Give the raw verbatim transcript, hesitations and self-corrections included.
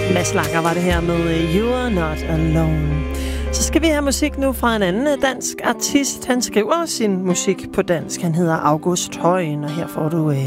Mads Langer var det her med You're Not Alone. Så skal vi have musik nu fra en anden dansk artist. Han skriver sin musik på dansk. Han hedder August Højen, og her får du øh,